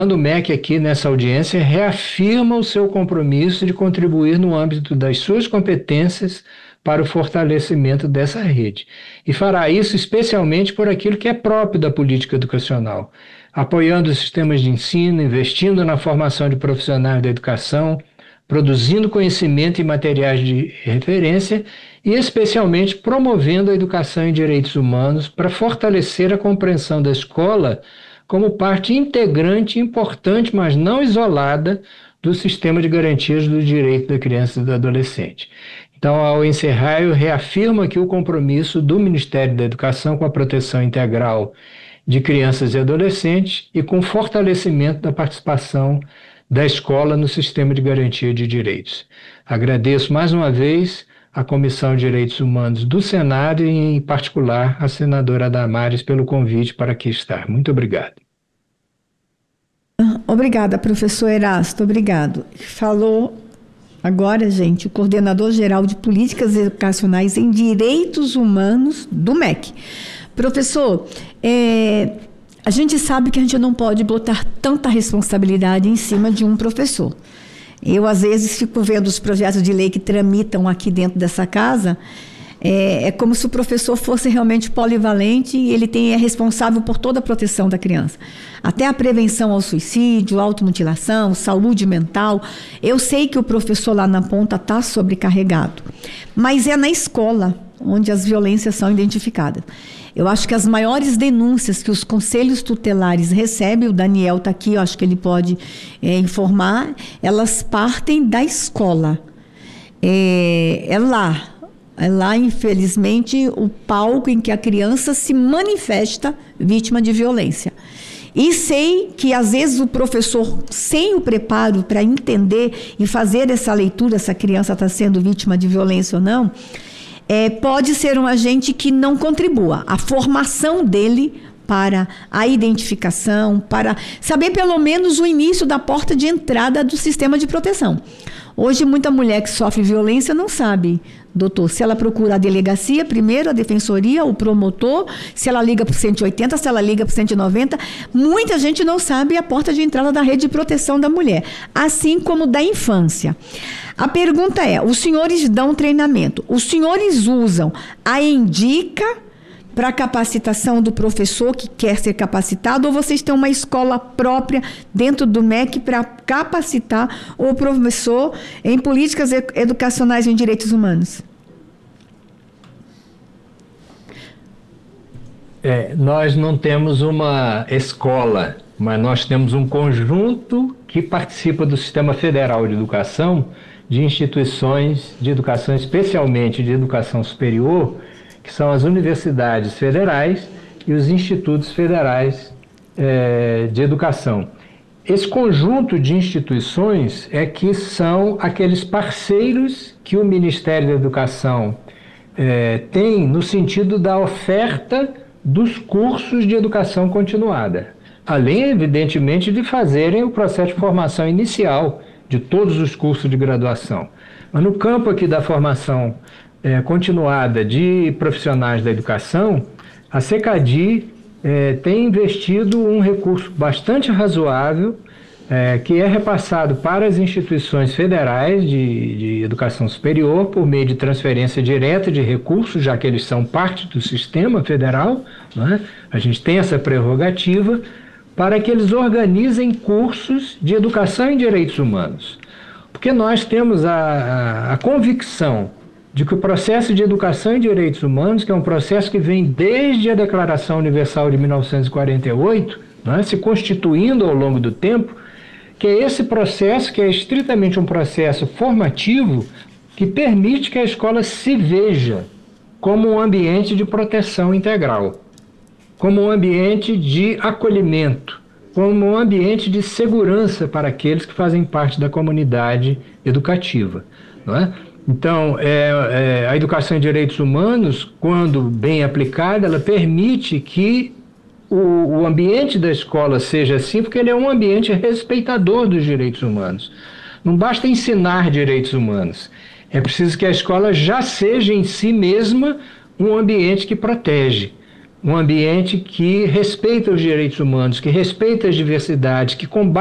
O MEC aqui nessa audiência reafirma o seu compromisso de contribuir no âmbito das suas competências para o fortalecimento dessa rede. E fará isso especialmente por aquilo que é próprio da política educacional, apoiando os sistemas de ensino, investindo na formação de profissionais da educação, produzindo conhecimento e materiais de referência e, especialmente, promovendo a educação em direitos humanos para fortalecer a compreensão da escola como parte integrante, importante, mas não isolada, do sistema de garantias do direito da criança e do adolescente. Então, ao encerrar, eu reafirmo aqui o compromisso do Ministério da Educação com a proteção integral de crianças e adolescentes e com o fortalecimento da participação da escola no sistema de garantia de direitos. Agradeço mais uma vez à Comissão de Direitos Humanos do Senado e, em particular, à senadora Damares pelo convite para aqui estar. Muito obrigado. Obrigada, professor Erasto, obrigado. Falou agora, gente, o coordenador-geral de Políticas Educacionais em Direitos Humanos do MEC. Professor, a gente sabe que a gente não pode botar tanta responsabilidade em cima de um professor. Eu, às vezes, fico vendo os projetos de lei que tramitam aqui dentro dessa casa. É como se o professor fosse realmente polivalente e ele é responsável por toda a proteção da criança. Até a prevenção ao suicídio, automutilação, saúde mental. Eu sei que o professor lá na ponta está sobrecarregado, mas é na escola onde as violências são identificadas. Eu acho que as maiores denúncias que os conselhos tutelares recebem, o Daniel está aqui, eu acho que ele pode informar, elas partem da escola. É lá, infelizmente, o palco em que a criança se manifesta vítima de violência. E sei que, às vezes, o professor, sem o preparo para entender e fazer essa leitura, se a criança está sendo vítima de violência ou não, pode ser um agente que não contribua. A formação dele para a identificação, para saber pelo menos o início da porta de entrada do sistema de proteção. Hoje, muita mulher que sofre violência não sabe, doutor, se ela procura a delegacia primeiro, a defensoria, o promotor, se ela liga para o 180, se ela liga para o 190. Muita gente não sabe a porta de entrada da rede de proteção da mulher, assim como da infância. A pergunta é, os senhores dão treinamento, os senhores usam a Indica para a capacitação do professor que quer ser capacitado, ou vocês têm uma escola própria dentro do MEC para capacitar o professor em políticas educacionais em direitos humanos? Nós não temos uma escola, mas nós temos um conjunto que participa do Sistema Federal de Educação, de instituições de educação, especialmente de educação superior, que são as universidades federais e os institutos federais de educação. Esse conjunto de instituições que são aqueles parceiros que o Ministério da Educação tem no sentido da oferta dos cursos de educação continuada, além, evidentemente, de fazerem o processo de formação inicial de todos os cursos de graduação. Mas no campo aqui da formação continuada de profissionais da educação, a CECADI tem investido um recurso bastante razoável, que é repassado para as instituições federais de educação superior por meio de transferência direta de recursos, já que eles são parte do sistema federal, né? A gente tem essa prerrogativa para que eles organizem cursos de educação em direitos humanos. Porque nós temos a convicção de que o processo de educação em direitos humanos, que é um processo que vem desde a Declaração Universal de 1948, né, se constituindo ao longo do tempo, que é esse processo que é estritamente um processo formativo que permite que a escola se veja como um ambiente de proteção integral, como um ambiente de acolhimento, como um ambiente de segurança para aqueles que fazem parte da comunidade educativa, não é? Então, a educação em direitos humanos, quando bem aplicada, ela permite que o ambiente da escola seja assim, porque ele é um ambiente respeitador dos direitos humanos. Não basta ensinar direitos humanos, é preciso que a escola já seja em si mesma um ambiente que protege. um ambiente que respeita os direitos humanos, que respeita as diversidades, que combate